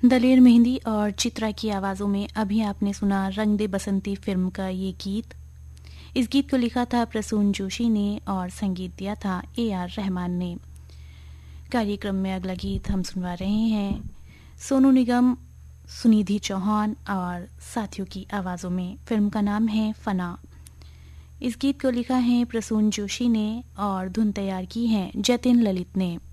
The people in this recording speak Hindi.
दलेर मेहंदी और चित्रा की आवाज़ों में अभी आपने सुना रंग दे बसंती फिल्म का ये गीत। इस गीत को लिखा था प्रसून जोशी ने और संगीत दिया था AR रहमान ने। कार्यक्रम में अगला गीत हम सुनवा रहे हैं सोनू निगम, सुनिधि चौहान और साथियों की आवाज़ों में। फिल्म का नाम है फना। इस गीत को लिखा है प्रसून जोशी ने और धुन तैयार की है जतिन ललित ने।